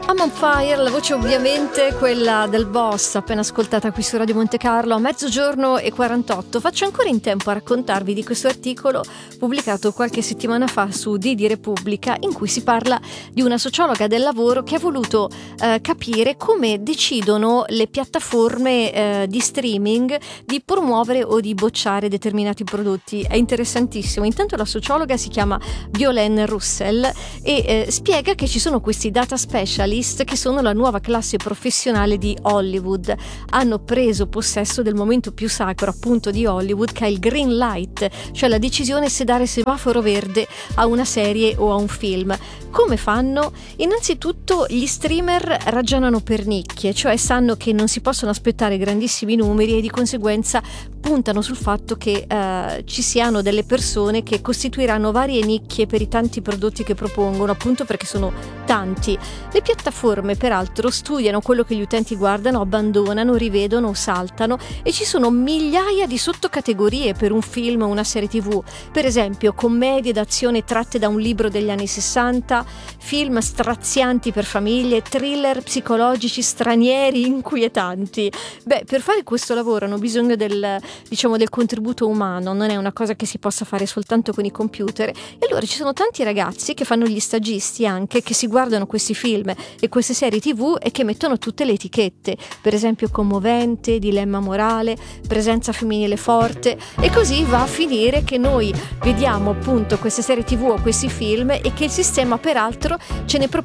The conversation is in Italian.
I'm on fire, la voce ovviamente quella del boss, appena ascoltata qui su Radio Monte Carlo a 12:48. Faccio ancora in tempo a raccontarvi di questo articolo pubblicato qualche settimana fa su Didi Repubblica, in cui si parla di una sociologa del lavoro che ha voluto capire come decidono le piattaforme di streaming di promuovere o di bocciare determinati prodotti. È interessantissimo. Intanto la sociologa si chiama Violaine Russell e spiega che ci sono questi data specialist che sono la nuova classe professionale di Hollywood. Hanno preso possesso del momento più sacro appunto di Hollywood, che è il green light, cioè la decisione se dare semaforo verde a una serie o a un film. Come fanno? Innanzitutto gli streamer ragionano per nicchie, cioè sanno che non si possono aspettare grandissimi numeri e di conseguenza puntano sul fatto che ci siano delle persone che costituiranno varie nicchie per i tanti prodotti che propongono, appunto perché sono tanti. Le piattaforme peraltro studiano quello che gli utenti guardano, abbandonano, rivedono o saltano, e ci sono migliaia di sottocategorie per un film o una serie TV. Per esempio commedie d'azione tratte da un libro degli anni 60, film strazianti per famiglie, thriller psicologici stranieri inquietanti. Per fare questo lavoro hanno bisogno del contributo umano, non è una cosa che si possa fare soltanto con i computer, e allora ci sono tanti ragazzi che fanno gli stagisti anche, che si guardano questi film e queste serie TV e che mettono tutte le etichette, per esempio commovente, dilemma morale, presenza femminile forte, e così va a finire che noi vediamo appunto queste serie TV o questi film e che il sistema peraltro ce ne propone